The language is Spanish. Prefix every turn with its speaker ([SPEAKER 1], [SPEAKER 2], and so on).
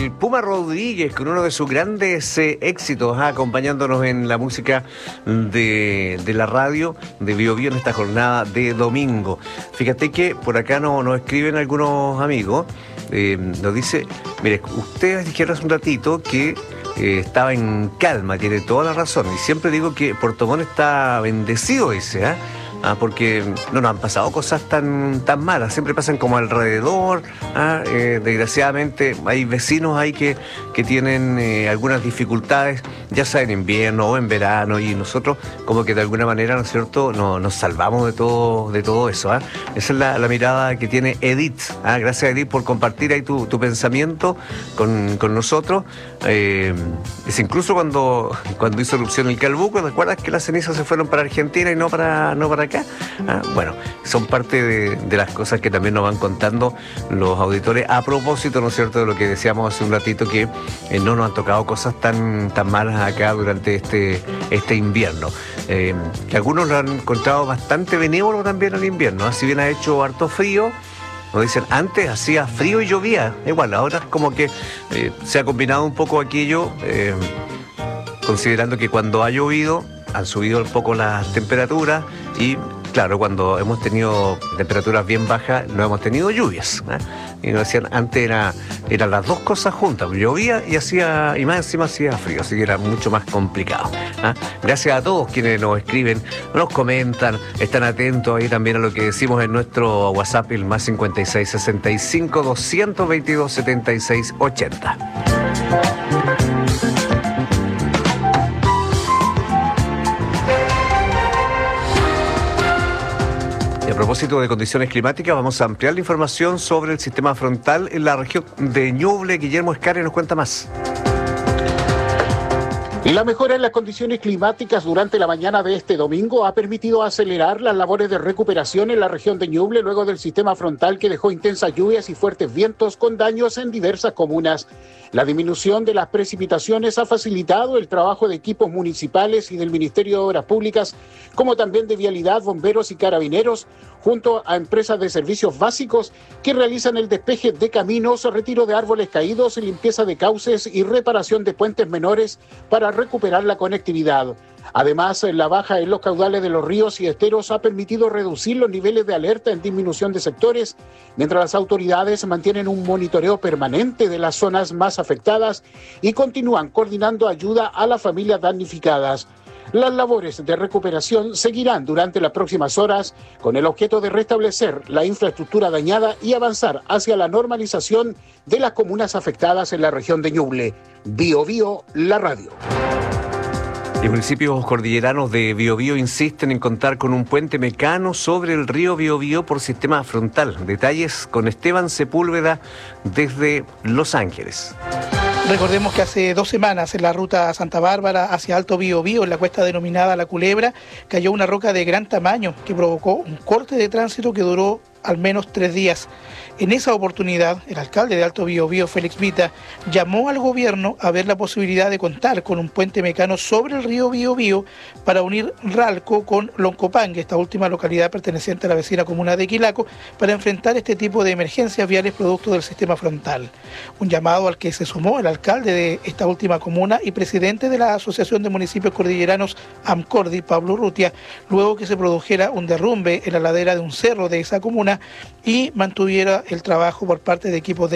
[SPEAKER 1] el Puma Rodríguez con uno de sus grandes éxitos, acompañándonos en la música de la radio de Bío Bío en esta jornada de domingo. Fíjate que por acá nos escriben algunos amigos, nos dice, mire, ustedes dijeron hace un ratito que estaba en calma, tiene toda la razón, y siempre digo que Puerto Montt está bendecido, dice, porque no nos han pasado cosas tan malas, siempre pasan como alrededor. Desgraciadamente hay vecinos ahí que tienen algunas dificultades, ya sea en invierno o en verano, y nosotros como que de alguna manera, ¿no es cierto?, nos salvamos de todo eso. Esa es la mirada que tiene Edith. Gracias, Edith, por compartir ahí tu pensamiento con nosotros. Es incluso cuando hizo erupción el Calbuco, ¿recuerdas que las cenizas se fueron para Argentina y no para acá? Bueno, son parte de las cosas que también nos van contando los auditores a propósito, ¿no es cierto?, de lo que decíamos hace un ratito, que no nos han tocado cosas tan malas acá durante este invierno, que algunos lo han encontrado bastante benévolo también el invierno, si bien ha hecho harto frío. Nos dicen, antes hacía frío y llovía, igual, ahora como que se ha combinado un poco aquello, considerando que cuando ha llovido han subido un poco las temperaturas y, claro, cuando hemos tenido temperaturas bien bajas no hemos tenido lluvias. Y nos decían, antes eran las dos cosas juntas, llovía y más encima hacía frío, así que era mucho más complicado. Gracias a todos quienes nos escriben, nos comentan, están atentos ahí también a lo que decimos en nuestro WhatsApp, el más 56 65 222 76 80. A propósito de condiciones climáticas, vamos a ampliar la información sobre el sistema frontal en la región de Ñuble. Guillermo Escari nos cuenta más.
[SPEAKER 2] La mejora en las condiciones climáticas durante la mañana de este domingo ha permitido acelerar las labores de recuperación en la región de Ñuble luego del sistema frontal que dejó intensas lluvias y fuertes vientos con daños en diversas comunas. La disminución de las precipitaciones ha facilitado el trabajo de equipos municipales y del Ministerio de Obras Públicas, como también de Vialidad, Bomberos y Carabineros, junto a empresas de servicios básicos que realizan el despeje de caminos, retiro de árboles caídos, limpieza de cauces y reparación de puentes menores para recuperar la conectividad. Además, la baja en los caudales de los ríos y esteros ha permitido reducir los niveles de alerta en disminución de sectores, mientras las autoridades mantienen un monitoreo permanente de las zonas más afectadas y continúan coordinando ayuda a las familias damnificadas. Las labores de recuperación seguirán durante las próximas horas con el objeto de restablecer la infraestructura dañada y avanzar hacia la normalización de las comunas afectadas en la región de Ñuble. Bío Bío, la radio.
[SPEAKER 1] Los municipios cordilleranos de Bío Bío insisten en contar con un puente mecano sobre el río Bío Bío por sistema frontal. Detalles con Esteban Sepúlveda desde Los Ángeles.
[SPEAKER 3] Recordemos que hace 2 semanas en la ruta Santa Bárbara hacia Alto Bío Bío, en la cuesta denominada La Culebra, cayó una roca de gran tamaño que provocó un corte de tránsito que duró al menos 3 días. En esa oportunidad, el alcalde de Alto Bío Bío, Félix Vita, llamó al gobierno a ver la posibilidad de contar con un puente mecano sobre el río Bío Bío para unir Ralco con Loncopangue, esta última localidad perteneciente a la vecina comuna de Quilaco, para enfrentar este tipo de emergencias viales producto del sistema frontal. Un llamado al que se sumó el alcalde de esta última comuna y presidente de la Asociación de Municipios Cordilleranos, AMCORDI, Pablo Urrutia, luego que se produjera un derrumbe en la ladera de un cerro de esa comuna y mantuviera el trabajo por parte de equipos de